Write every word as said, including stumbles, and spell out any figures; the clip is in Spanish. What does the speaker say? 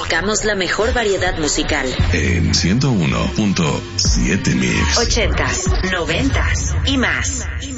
tocamos la mejor variedad musical. En ciento uno punto siete Mix. Ochentas, noventas y más.